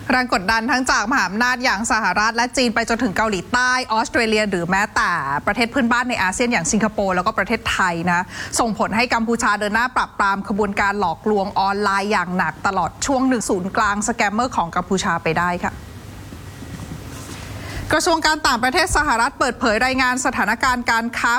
แรงกดดันทั้งจากมหาอำนาจอย่างสหรัฐและจีนไปจนถึงเกาหลีใต้ออสเตรเลียหรือแม้แต่ประเทศเพื่อนบ้านในอาเซียนอย่างสิงคโปร์แล้วก็ประเทศไทยนะส่งผลให้กัมพูชาเดินหน้าปราบปรามขบวนการหลอกลวงออนไลน์อย่างหนักตลอดช่วงหนึ่งศูนย์กลางสแกมเมอร์ของกัมพูชาไปได้ค่ะกระทรวงการต่างประเทศสหรัฐเปิดเผยรายงานสถานการณ์การค้า